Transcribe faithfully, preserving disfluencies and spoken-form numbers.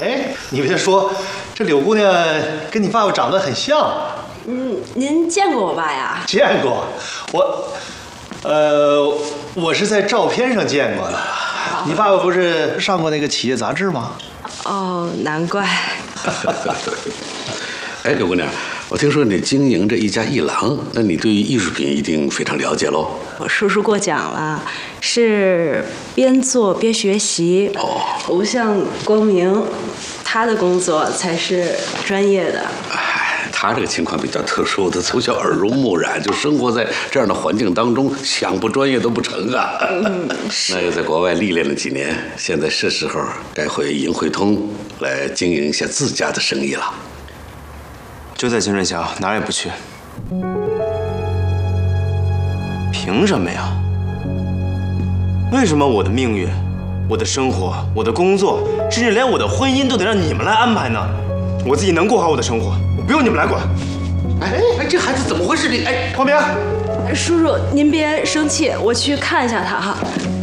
哎，你别说，这柳姑娘跟你爸爸长得很像。 嗯，您见过我爸呀？ 见过，我，呃，我是在照片上见过的。你爸爸不是上过那个企业杂志吗？ 哦，难怪。 哎，柳姑娘，我听说你经营着一家艺廊，那你对于艺术品一定非常了解喽？ 我叔叔过奖了，是边做边学习， 哦， 不像光明，他的工作才是专业的。 哎，他这个情况比较特殊，他从小耳濡目染，就生活在这样的环境当中，想不专业都不成啊。 嗯， 那又在国外历练了几年，现在是时候该回银汇通来经营一下自家的生意了。 就在金润桥，哪儿也不去。凭什么呀？为什么我的命运、我的生活、我的工作，甚至连我的婚姻都得让你们来安排呢？我自己能过好我的生活，我不用你们来管。 哎哎，这孩子怎么回事？你哎， 光明， 叔叔您别生气，我去看一下他哈。